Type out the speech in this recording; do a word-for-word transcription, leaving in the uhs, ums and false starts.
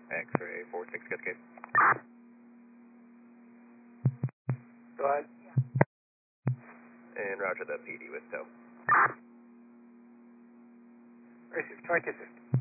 X-ray four six, get Cape. Go ahead. And roger the P D with tow. Racing twenty-two fifty.